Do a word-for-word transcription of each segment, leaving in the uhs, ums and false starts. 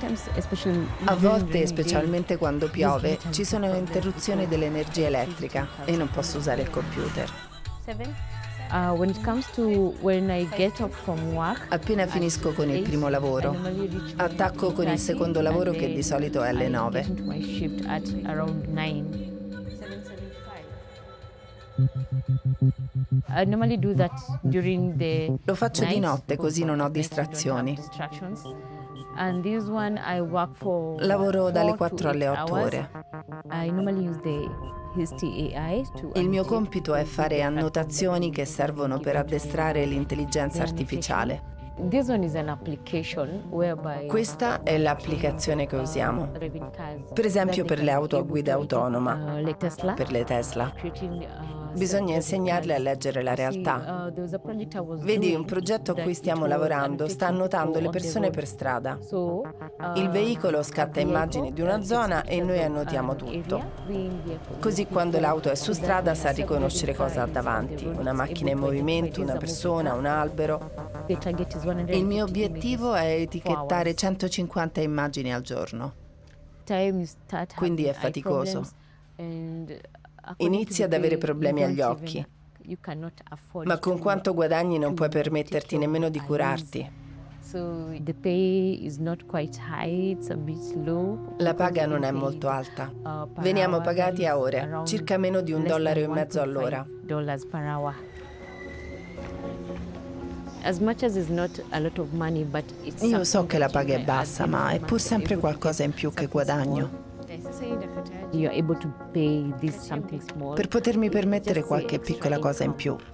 A volte, specialmente quando piove, ci sono interruzioni dell'energia elettrica e non posso usare il computer. Uh, when it comes to when I get off from work, Appena finisco con il primo lavoro, attacco con il secondo lavoro che di solito è alle nove. I normally do that during the Lo faccio di notte così non ho distrazioni. And this one I work for Lavoro dalle four quattro to alle eight otto hours. ore. I normally use the Histi A I to Il mio annotate compito è fare annotazioni che servono per addestrare l'intelligenza artificiale. This one is an application whereby Questa è l'applicazione che usiamo. Per esempio per le auto a guida autonoma, uh, le Tesla, per le Tesla. creating, uh, Bisogna insegnarle a leggere la realtà. Uh, there was a project I was Vedi, doing un progetto a cui that stiamo it was lavorando sta annotating annotando le people on the persone road. per strada. So, uh, Il veicolo scatta a immagini vehicle, di una uh, zona e noi takes annotiamo pictures of tutto. an area, being vehicle. Così quando l'auto è su strada sa riconoscere cosa ha davanti, una macchina in movimento, una persona, un albero. The target is one hundred Il mio fifty obiettivo è minutes, etichettare four hours. centocinquanta immagini al giorno. Time you start Quindi è having eye faticoso. problems and, according Inizi to ad the avere pay, problemi you agli don't occhi. even- you cannot afford Ma con to- quanto guadagni non to puoi take permetterti your nemmeno di eyes. curarti. So the pay is not quite high, it's a bit low. La paga non è Paid, molto alta. uh, per Veniamo hour pagati a is ore, around circa meno di un less dollaro e than mezzo one point five all'ora. dollars per hour. As much as it's not a lot of money, but it's Io so something che la that you paga è can bassa, at the ma è end of pur the sempre month able to qualcosa in get più che something guadagno. small. You're able to pay this something small. Per potermi permettere Just say qualche extra piccola cosa in income. più.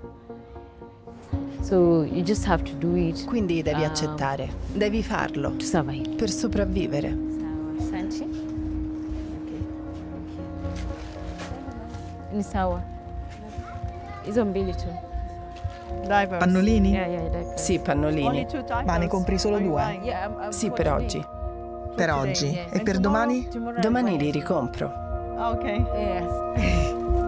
So you just have to do it Quindi devi um, accettare, devi farlo, to survive. per sopravvivere. Sawa, asante. Ni sawa. Hizo mbili tu. Pannolini? Yeah, yeah, like, Sì, pannolini. Ma ne compri solo due? yeah, I'm- I'm Sì, for per today. oggi. Per For oggi. today, yeah. E per domani? Tomorrow I'm Domani going- li ricompro. Ok. Yes.